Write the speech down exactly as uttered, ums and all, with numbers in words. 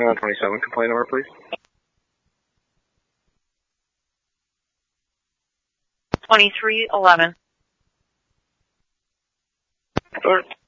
twenty-one twenty-seven, complaint number, please. twenty-three eleven. Alert.